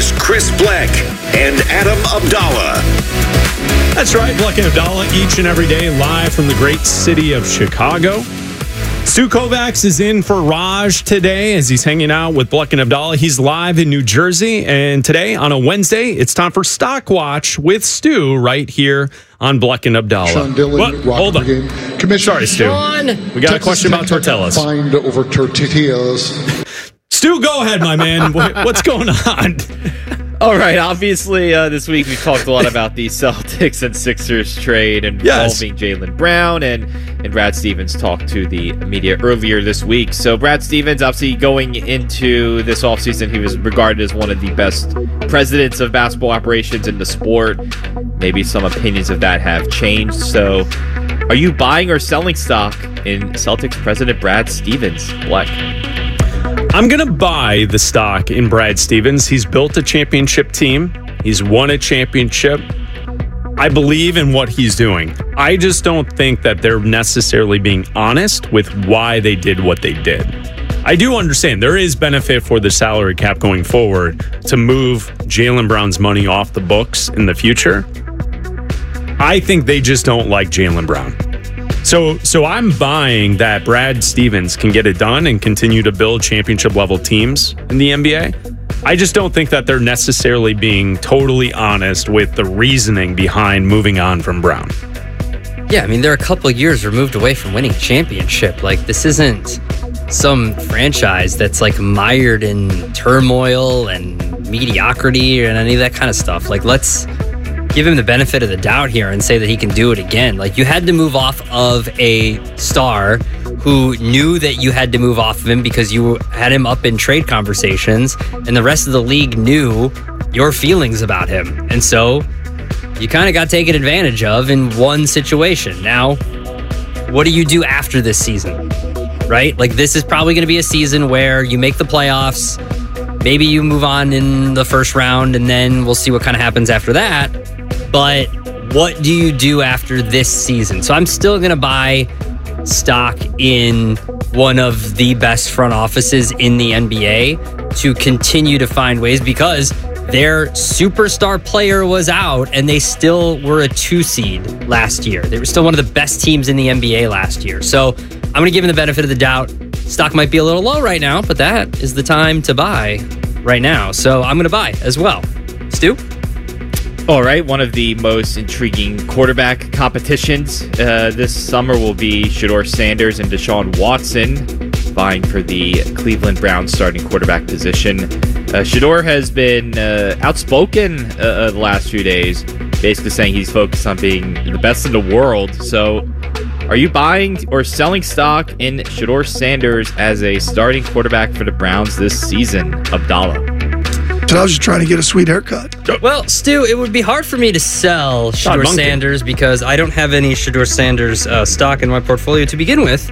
Here's Chris Bleck and Adam Abdallah. That's right, Bleck and Abdallah each and every day live from the great city of Chicago. Stu Kovacs is in for Raj today as he's hanging out with Bleck and Abdallah. He's live in New Jersey, and today on a Wednesday, it's time for Stock Watch with Stu right here on Bleck and Abdallah. Sean Dillon, hold on. Commissioner, sorry, Stu. We got a question about tortillas. Fined over tortillas. Stu, go ahead, my man. What's going on? All right, obviously this week we talked a lot about the Celtics and Sixers trade involving Jaylen Brown, and Brad Stevens talked to the media earlier this week. So Brad Stevens, obviously going into this offseason, he was regarded as one of the best presidents of basketball operations in the sport. Maybe some opinions of that have changed. So are you buying or selling stock in Celtics president Brad Stevens, Bleck? I'm going to buy the stock in Brad Stevens. He's built a championship team. He's won a championship. I believe in what he's doing. I just don't think that they're necessarily being honest with why they did what they did. I do understand there is benefit for the salary cap going forward to move Jaylen Brown's money off the books in the future. I think they just don't like Jaylen Brown. So I'm buying that Brad Stevens can get it done and continue to build championship-level teams in the NBA. I just don't think that they're necessarily being totally honest with the reasoning behind moving on from Brown. Yeah, I mean, they're a couple of years removed away from winning a championship. Like, this isn't some franchise that's, like, mired in turmoil and mediocrity and any of that kind of stuff. Like, let's give him the benefit of the doubt here and say that he can do it again. Like, you had to move off of a star who knew that you had to move off of him because you had him up in trade conversations, and the rest of the league knew your feelings about him. And so you kind of got taken advantage of in one situation. Now, what do you do after this season, right? Like, this is probably going to be a season where you make the playoffs. Maybe you move on in the first round, and then we'll see what kind of happens after that. But what do you do after this season? So I'm still going to buy stock in one of the best front offices in the NBA to continue to find ways, because their superstar player was out and they still were a 2 seed last year. They were still one of the best teams in the NBA last year. So I'm going to give them the benefit of the doubt. Stock might be a little low right now, but that is the time to buy right now. So I'm going to buy as well. Stu? All right, one of the most intriguing quarterback competitions this summer will be Shedeur Sanders and Deshaun Watson vying for the Cleveland Browns starting quarterback position. Shedeur has been outspoken the last few days, basically saying he's focused on being the best in the world. So are you buying or selling stock in Shedeur Sanders as a starting quarterback for the Browns this season, Abdallah? I was just trying to get a sweet haircut. Well, Stu, it would be hard for me to sell Shedeur Sanders because I don't have any Shedeur Sanders stock in my portfolio to begin with.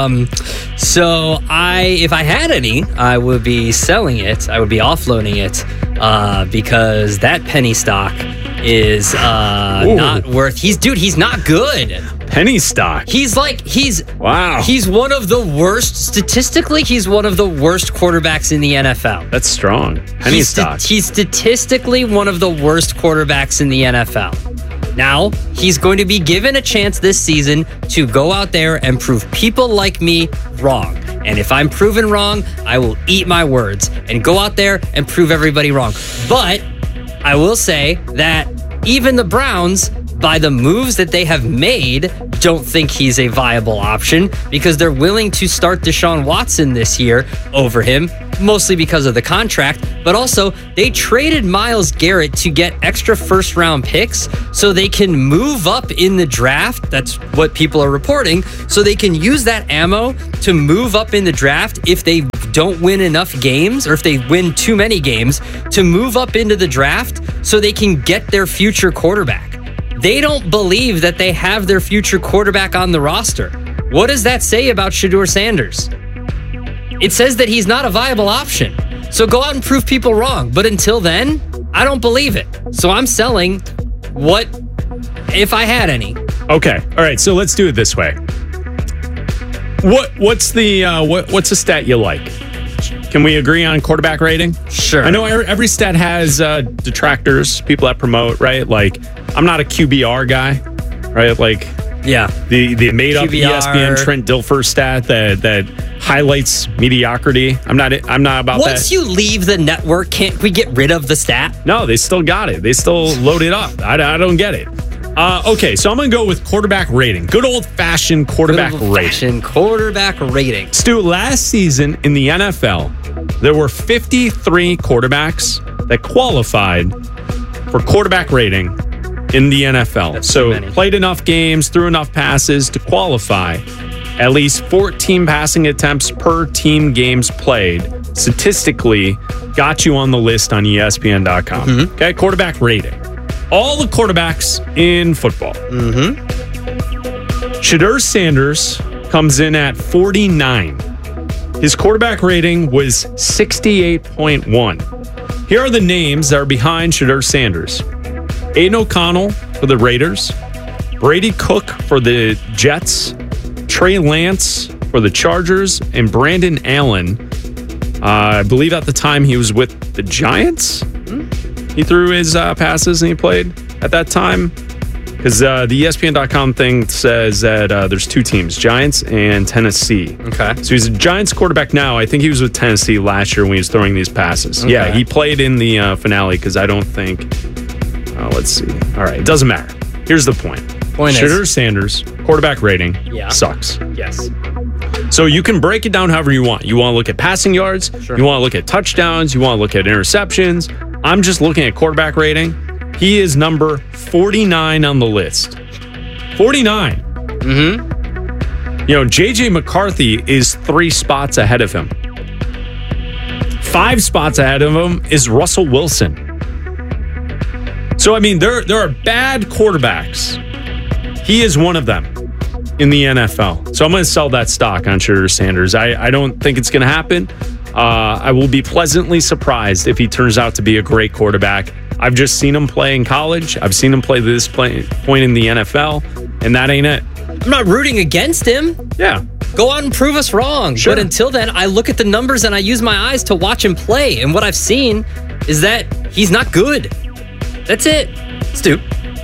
So if I had any, I would be selling it. I would be offloading it because that penny stock is not worth. He's not good. Penny stock. He's wow. He's one of the worst, statistically, he's one of the worst quarterbacks in the NFL. That's strong. Penny stock. He's statistically one of the worst quarterbacks in the NFL. Now, he's going to be given a chance this season to go out there and prove people like me wrong. And if I'm proven wrong, I will eat my words and go out there and prove everybody wrong. But I will say that even the Browns, by the moves that they have made, don't think he's a viable option because they're willing to start Deshaun Watson this year over him, mostly because of the contract, but also they traded Myles Garrett to get extra first-round picks so they can move up in the draft. That's what people are reporting. So they can use that ammo to move up in the draft if they don't win enough games or if they win too many games to move up into the draft so they can get their future quarterback. They don't believe that they have their future quarterback on the roster. What does that say about Shedeur Sanders? It says that he's not a viable option. So go out and prove people wrong. But until then, I don't believe it. So I'm selling what if I had any. Okay. All right. So let's do it this way. What's the stat you like? Can we agree on quarterback rating? Sure. I know every stat has detractors, people that promote, right? Like, I'm not a QBR guy, right? Like, Yeah. the made up QBR. ESPN Trent Dilfer stat that highlights mediocrity. I'm not about that. Once you leave the network, can't we get rid of the stat? No, they still got it. They still load it up. I don't get it. Okay, so I'm going to go with quarterback rating. Good old-fashioned quarterback rating. Quarterback rating. Stu, last season in the NFL, there were 53 quarterbacks that qualified for quarterback rating in the NFL. That's so too many. played enough games, threw enough passes to qualify. At least 14 passing attempts per team games played. Statistically, got you on the list on ESPN.com. Mm-hmm. Okay, quarterback rating. All the quarterbacks in football. Mm-hmm. Shedeur Sanders comes in at 49. His quarterback rating was 68.1. Here are the names that are behind Shedeur Sanders. Aiden O'Connell for the Raiders. Brady Cook for the Jets. Trey Lance for the Chargers. And Brandon Allen, I believe at the time he was with the Giants. He threw his passes and he played at that time. Because the ESPN.com thing says that there's two teams, Giants and Tennessee. Okay. So he's a Giants quarterback now. I think he was with Tennessee last year when he was throwing these passes. Okay. Yeah, he played in the finale because I don't think... let's see. All right, it doesn't matter. Here's the point. Shedeur Sanders, quarterback rating, sucks. Yes. So you can break it down however you want. You want to look at passing yards. Sure. You want to look at touchdowns. You want to look at interceptions. I'm just looking at quarterback rating. He is number 49 on the list. 49. Mm-hmm. You know, J.J. McCarthy is 3 spots ahead of him. 5 spots ahead of him is Russell Wilson. So, I mean, there are bad quarterbacks. He is one of them in the NFL. So I'm going to sell that stock on Shedeur Sanders. I don't think it's going to happen. I will be pleasantly surprised if he turns out to be a great quarterback. I've just seen him play in college. I've seen him play to this point in the NFL, and that ain't it. I'm not rooting against him. Yeah. Go out and prove us wrong. Sure. But until then, I look at the numbers and I use my eyes to watch him play. And what I've seen is that he's not good. That's it. Stu.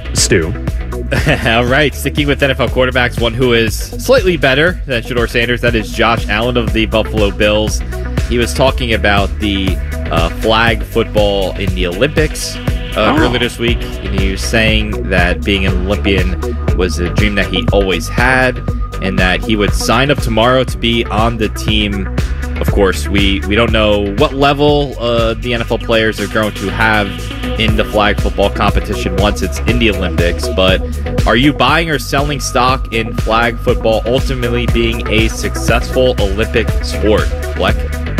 All right, sticking with NFL quarterbacks, one who is slightly better than Shedeur Sanders, that is Josh Allen of the Buffalo Bills. He was talking about the flag football in the Olympics earlier this week, and he was saying that being an Olympian was a dream that he always had, and that he would sign up tomorrow to be on the team. Of course, we don't know what level the NFL players are going to have in the flag football competition once it's in the Olympics, but are you buying or selling stock in flag football ultimately being a successful Olympic sport? Black?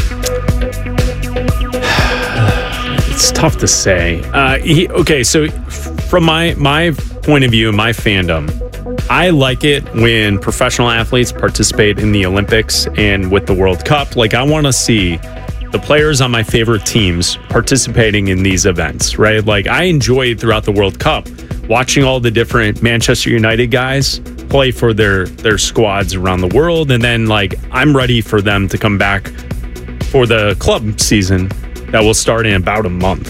It's tough to say. So from my point of view, my fandom, I like it when professional athletes participate in the Olympics and with the World Cup. Like, I want to see the players on my favorite teams participating in these events, right? Like, I enjoyed throughout the World Cup watching all the different Manchester United guys play for their squads around the world. And then, like, I'm ready for them to come back for the club season that will start in about a month.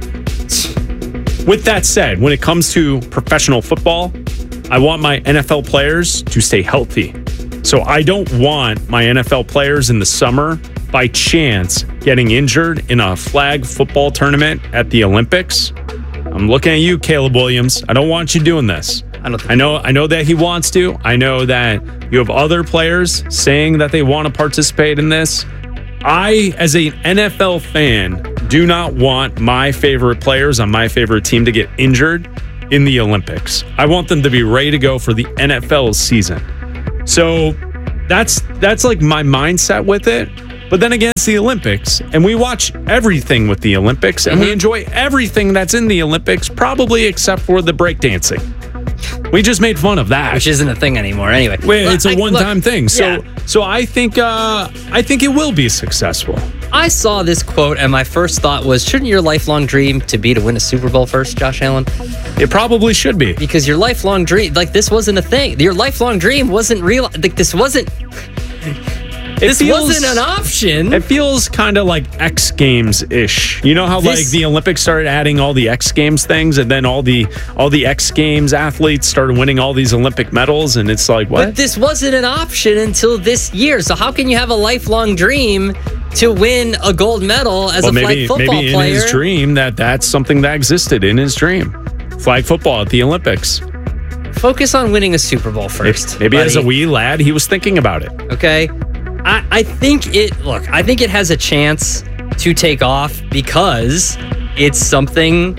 With that said, when it comes to professional football, I want my NFL players to stay healthy. So I don't want my NFL players in the summer, by chance, getting injured in a flag football tournament at the Olympics. I'm looking at you, Caleb Williams. I don't want you doing this. I know that he wants to. I know that you have other players saying that they want to participate in this. I, as an NFL fan, do not want my favorite players on my favorite team to get injured in the Olympics. I want them to be ready to go for the NFL season. So that's like my mindset with it. But then again, it's the Olympics, and we watch everything with the Olympics, and we enjoy everything that's in the Olympics, probably except for the breakdancing. We just made fun of that, Which isn't a thing anymore anyway. Wait, it's a one-time thing. Yeah. So I think it will be successful. I saw this quote, and my first thought was, shouldn't your lifelong dream to win a Super Bowl first, Josh Allen? It probably should be. Because your lifelong dream, like, this wasn't a thing. Your lifelong dream wasn't real. Like, this wasn't... This wasn't an option. It feels kind of like X Games ish. You know how like the Olympics started adding all the X Games things, and then all the X Games athletes started winning all these Olympic medals, and it's like, what? But this wasn't an option until this year. So how can you have a lifelong dream to win a gold medal as a flag football maybe player? in his dream that's something that existed in his dream. Flag football at the Olympics. Focus on winning a Super Bowl first. Maybe buddy. as a wee lad, he was thinking about it. Okay. I think it has a chance to take off because it's something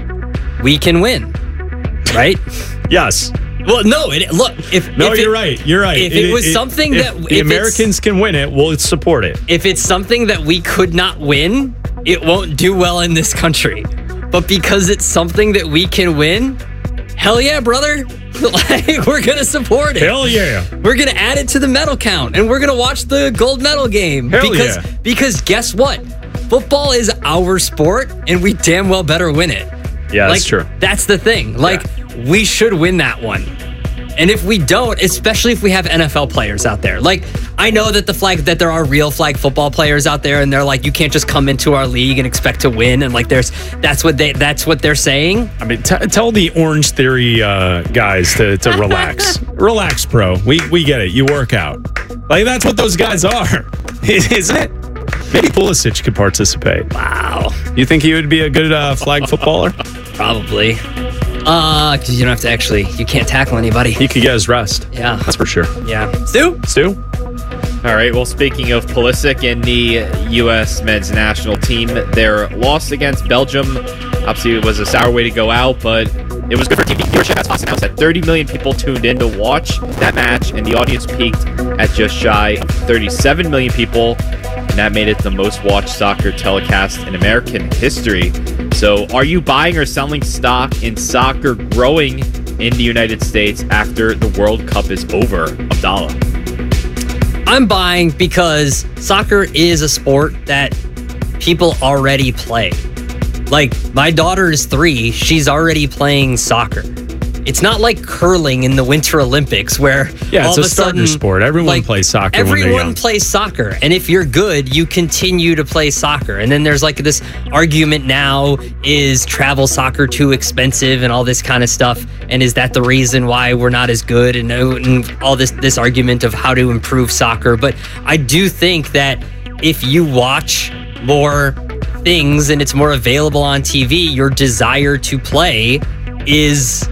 we can win. Right? Yes. Well, no, you're right. You're right. If it was something that the Americans can win it, we'll support it. If it's something that we could not win, it won't do well in this country. But because it's something that we can win, hell yeah, brother. We're going to support it. Hell yeah. We're going to add it to the medal count, and we're going to watch the gold medal game. Because guess what? Football is our sport, and we damn well better win it. Yeah, that's true. That's the thing. We should win that one. And if we don't, especially if we have NFL players out there, I know that there are real flag football players out there, and they're like, you can't just come into our league and expect to win, and that's what they're saying. I mean, tell the Orange Theory guys to relax, relax, bro. We get it. You work out, that's what those guys are, isn't it? Maybe Pulisic could participate. Wow. You think he would be a good flag footballer? Probably. Because you don't have to you can't tackle anybody. He could get his rest. Yeah. That's for sure. Yeah. Stu? All right, well, speaking of Pulisic and the U.S. men's national team, their loss against Belgium, obviously it was a sour way to go out, but it was good for TV viewership. As Fox announced that 30 million people tuned in to watch that match, and the audience peaked at just shy of 37 million people, and that made it the most watched soccer telecast in American history. So are you buying or selling stock in soccer growing in the United States after the World Cup is over? Abdallah. I'm buying because soccer is a sport that people already play. My daughter is 3. She's already playing soccer. It's not like curling in the Winter Olympics where it's a starter sport. Everyone plays soccer when they're young. Everyone plays soccer. And if you're good, you continue to play soccer. And then there's this argument now, is travel soccer too expensive and all this kind of stuff? And is that the reason why we're not as good? And all this argument of how to improve soccer. But I do think that if you watch more things and it's more available on TV, your desire to play is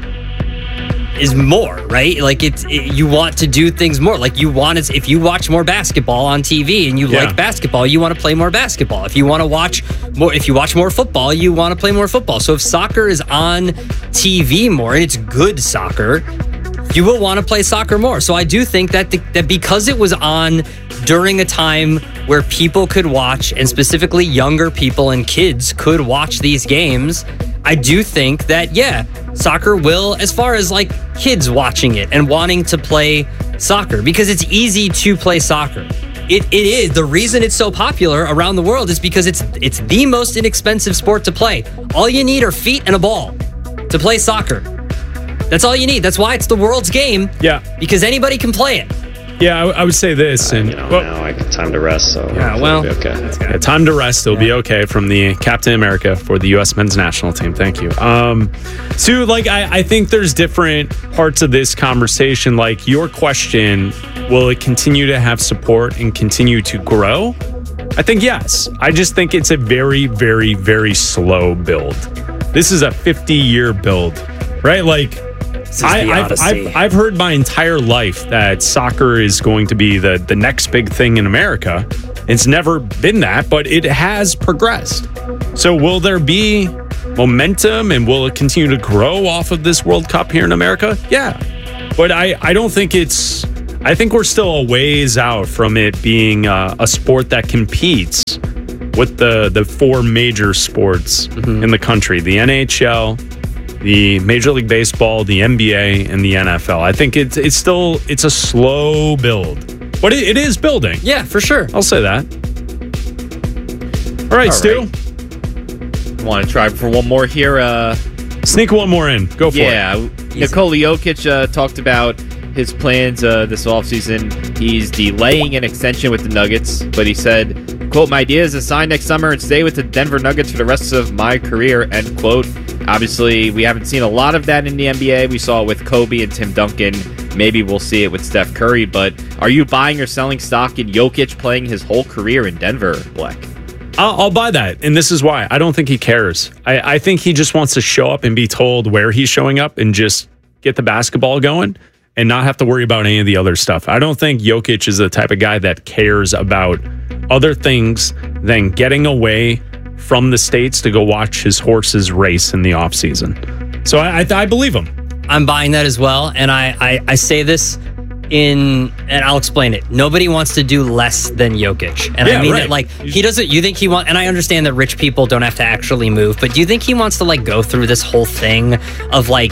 more, right? You want to do things more. If you watch more basketball on TV and you like basketball, you want to play more basketball. If you watch more football, you want to play more football. So if soccer is on TV more and it's good soccer, you will want to play soccer more. So I do think that because it was on during a time where people could watch, and specifically younger people and kids could watch these games, I do think that, soccer will, as far as kids watching it and wanting to play soccer, because it's easy to play soccer. It is. The reason it's so popular around the world is because it's the most inexpensive sport to play. All you need are feet and a ball to play soccer. That's all you need. That's why it's the world's game. Yeah. Because anybody can play it. Yeah, I would say this, and now time to rest. So it'll be okay. Time to rest. It'll be okay from the Captain America for the U.S. men's national team. Thank you. Sue, I think there's different parts of this conversation. Your question, will it continue to have support and continue to grow? I think yes. I just think it's a very, very, very slow build. This is a 50-year build, right? I've heard my entire life that soccer is going to be the next big thing in America. It's never been that, but it has progressed. So will there be momentum, and will it continue to grow off of this World Cup here in America? Yeah. But I don't think I think we're still a ways out from it being a sport that competes with the 4 major sports in the country, the NHL, the Major League Baseball, the NBA, and the NFL. I think it's a slow build, but it is building. Yeah, for sure. I'll say that. All right, Stu. Want to try for one more here? Sneak one more in. Go for it. Yeah, Nikola Jokic talked about his plans this offseason. He's delaying an extension with the Nuggets, but he said, quote, "My idea is to sign next summer and stay with the Denver Nuggets for the rest of my career," end quote. Obviously, we haven't seen a lot of that in the NBA. We saw it with Kobe and Tim Duncan. Maybe we'll see it with Steph Curry, but are you buying or selling stock in Jokic playing his whole career in Denver, Black? I'll buy that, and this is why. I don't think he cares. I think he just wants to show up and be told where he's showing up and just get the basketball going and not have to worry about any of the other stuff. I don't think Jokic is the type of guy that cares about other things than getting away from the States to go watch his horses race in the offseason. So I believe him. I'm buying that as well, and I say this and I'll explain it. Nobody wants to do less than Jokic. And I mean, right. Like, he doesn't, you think he wants, and I understand that rich people don't have to actually move, but do you think he wants to, like, go through this whole thing of, like,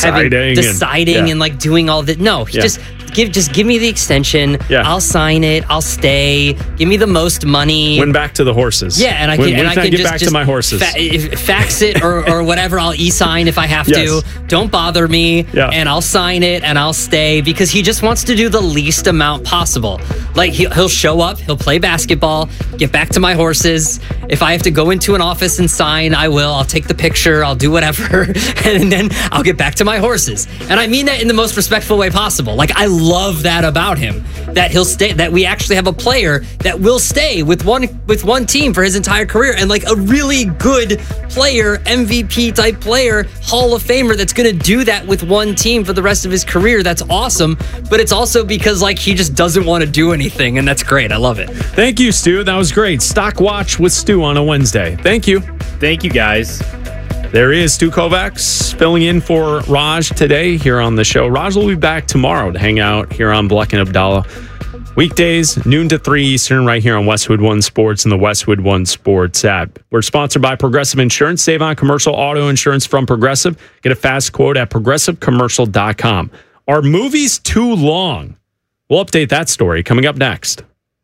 deciding and like, doing all that? No, he just give me the extension. Yeah. I'll sign it. I'll stay. Give me the most money. Win back to the horses. Yeah, and I can get back to my horses. Fax it or whatever. I'll e-sign if I have to. Don't bother me. Yeah. And I'll sign it and I'll stay, because he just wants to do the least amount possible. Like, he'll show up, he'll play basketball, get back to my horses. If I have to go into an office and sign, I will. I'll take the picture. I'll do whatever, and then I'll get back to my horses. And I mean that in the most respectful way possible. Like, I love that about him, that he'll stay, that we actually have a player that will stay with one team for his entire career, and like a really good player, MVP type player, Hall of Famer that's going to do that with one team for the rest of his career. That's awesome. But it's also because, like, he just doesn't want to do anything, and that's great. I love it. Thank you, Stu. That was great. Stock Watch with Stu on a Wednesday. Thank you. Thank you, guys. There is Stu Kovacs filling in for Raj today here on the show. Raj will be back tomorrow to hang out here on Bleck and Abdallah. Weekdays, noon to 3 Eastern, right here on Westwood One Sports and the Westwood One Sports app. We're sponsored by Progressive Insurance. Save on commercial auto insurance from Progressive. Get a fast quote at progressivecommercial.com. Are movies too long? We'll update that story coming up next.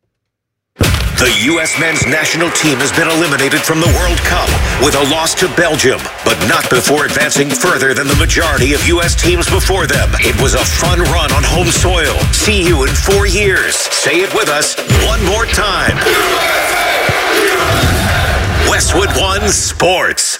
The U.S. men's national team has been eliminated from the World Cup with a loss to Belgium, but not before advancing further than the majority of U.S. teams before them. It was a fun run on home soil. See you in 4 years. Say it with us one more time. Westwood One Sports.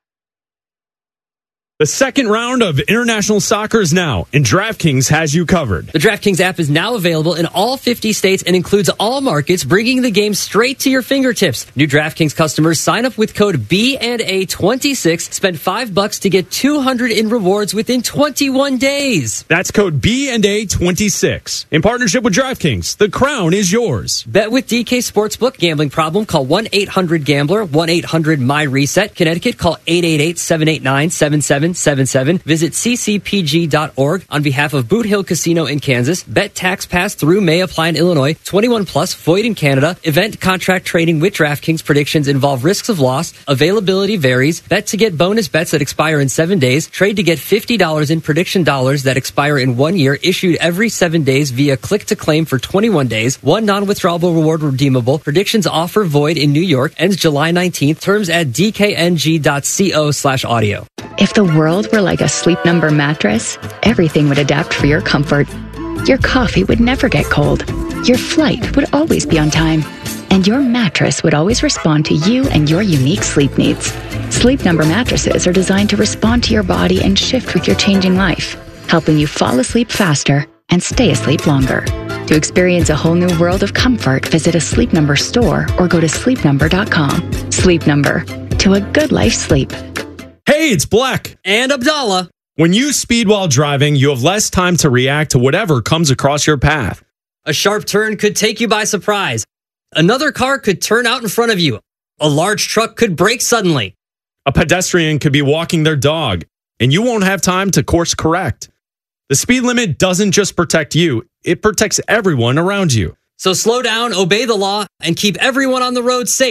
The second round of international soccer is now, and DraftKings has you covered. The DraftKings app is now available in all 50 states and includes all markets, bringing the game straight to your fingertips. New DraftKings customers sign up with code B&A26, spend $5 to get $200 in rewards within 21 days. That's code B&A26. In partnership with DraftKings, the crown is yours. Bet with DK Sportsbook. Gambling problem? Call 1-800-GAMBLER, 1-800-MY-RESET. Connecticut, call 888-789-7777. Visit ccpg.org on behalf of Boot Hill Casino in Kansas. Bet tax pass through may apply in Illinois. 21 plus, void in Canada. Event contract trading with DraftKings. Predictions involve risks of loss. Availability varies. Bet to get bonus bets that expire in 7 days. Trade to get $50 in prediction dollars that expire in 1 year. Issued every 7 days via click to claim for 21 days. One non-withdrawable reward redeemable. Predictions offer void in New York. Ends July 19th. Terms at dkng.co/audio. If the world were like a Sleep Number mattress, everything would adapt for your comfort. Your coffee would never get cold. Your flight would always be on time. And your mattress would always respond to you and your unique sleep needs. Sleep Number mattresses are designed to respond to your body and shift with your changing life, helping you fall asleep faster and stay asleep longer. To experience a whole new world of comfort, visit a Sleep Number store or go to sleepnumber.com. Sleep Number. To a good life sleep. Hey, it's Bleck and Abdallah. When you speed while driving, you have less time to react to whatever comes across your path. A sharp turn could take you by surprise. Another car could turn out in front of you. A large truck could brake suddenly. A pedestrian could be walking their dog, and you won't have time to course correct. The speed limit doesn't just protect you, it protects everyone around you. So slow down, obey the law, and keep everyone on the road safe.